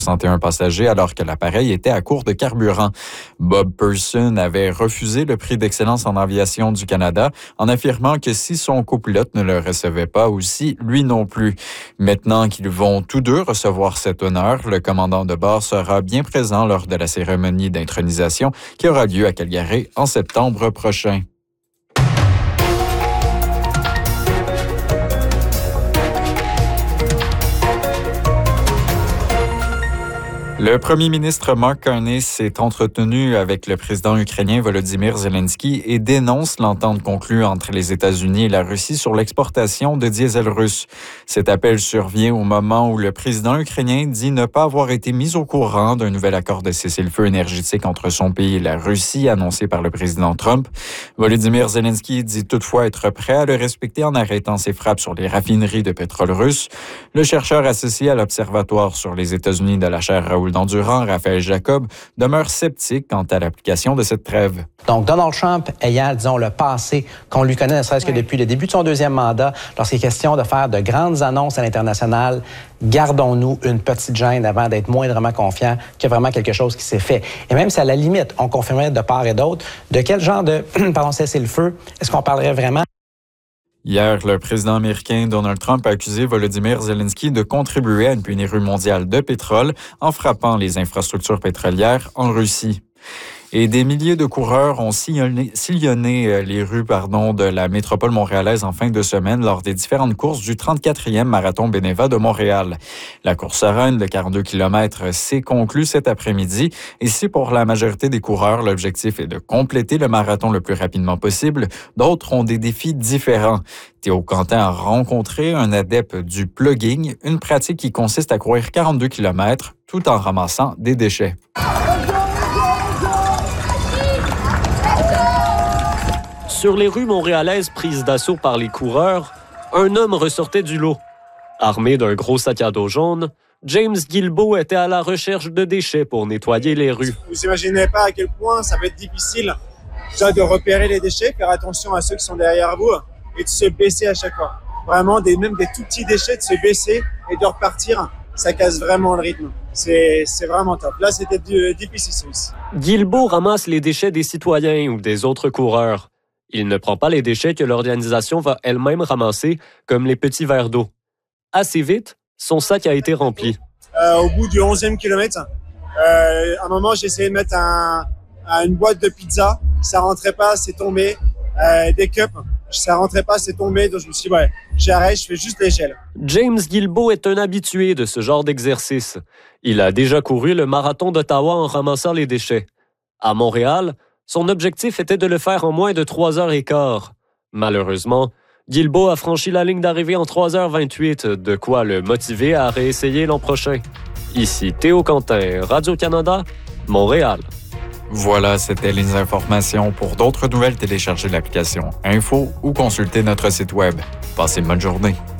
61 passagers alors que l'appareil était à court de carburant. Bob Person avait refusé le prix d'excellence en aviation du Canada en affirmant que si son copilote ne le recevait pas aussi, lui non plus. Maintenant qu'ils vont tous deux recevoir cet honneur, le commandant de bord sera bien présent lors de la cérémonie d'intronisation qui aura lieu à Calgary en septembre prochain. Le premier ministre Mark Carney s'est entretenu avec le président ukrainien Volodymyr Zelensky et dénonce l'entente conclue entre les États-Unis et la Russie sur l'exportation de diesel russe. Cet appel survient au moment où le président ukrainien dit ne pas avoir été mis au courant d'un nouvel accord de cessez-le-feu énergétique entre son pays et la Russie annoncé par le président Trump. Volodymyr Zelensky dit toutefois être prêt à le respecter en arrêtant ses frappes sur les raffineries de pétrole russe. Le chercheur associé à l'Observatoire sur les États-Unis de la chaire Raoul d'Endurant, Raphaël Jacob, demeure sceptique quant à l'application de cette trêve. Donc, Donald Trump ayant, disons, le passé qu'on lui connaît, ne serait-ce que depuis le début de son deuxième mandat, lorsqu'il est question de faire de grandes annonces à l'international, gardons-nous une petite gêne avant d'être moindrement confiants qu'il y a vraiment quelque chose qui s'est fait. Et même si à la limite, on confirmerait de part et d'autre, de quel genre de cessez-le-feu est-ce qu'on parlerait vraiment? Hier, le président américain Donald Trump a accusé Volodymyr Zelensky de contribuer à une pénurie mondiale de pétrole en frappant les infrastructures pétrolières en Russie. Et des milliers de coureurs ont sillonné les rues de la métropole montréalaise en fin de semaine lors des différentes courses du 34e marathon Beneva de Montréal. La course reine de 42 km s'est conclue cet après-midi et si pour la majorité des coureurs, l'objectif est de compléter le marathon le plus rapidement possible, d'autres ont des défis différents. Théo Quentin a rencontré un adepte du plugging, une pratique qui consiste à courir 42 km tout en ramassant des déchets. Sur les rues montréalaises prises d'assaut par les coureurs, un homme ressortait du lot. Armé d'un gros sac à dos jaune, James Guilbeault était à la recherche de déchets pour nettoyer les rues. Vous imaginez pas à quel point ça va être difficile déjà de repérer les déchets, faire attention à ceux qui sont derrière vous et de se baisser à chaque fois. Vraiment, même des tout petits déchets, de se baisser et de repartir, ça casse vraiment le rythme. C'est vraiment top. Là, c'était difficile aussi. Guilbeault ramasse les déchets des citoyens ou des autres coureurs. Il ne prend pas les déchets que l'organisation va elle-même ramasser, comme les petits verres d'eau. Assez vite, son sac a été rempli. Au bout du 11e kilomètre, à un moment, j'ai essayé de mettre une boîte de pizza. Ça rentrait pas, c'est tombé. Des cups, ça rentrait pas, c'est tombé. Donc je me suis dit, j'arrête, je fais juste l'échelle. James Guilbeault est un habitué de ce genre d'exercice. Il a déjà couru le marathon d'Ottawa en ramassant les déchets. À Montréal, son objectif était de le faire en moins de 3h15. Malheureusement, Guilbeault a franchi la ligne d'arrivée en 3h28, de quoi le motiver à réessayer l'an prochain. Ici Théo Quentin, Radio-Canada, Montréal. Voilà, c'était les informations. Pour d'autres nouvelles, téléchargez l'application Info ou consultez notre site web. Passez une bonne journée.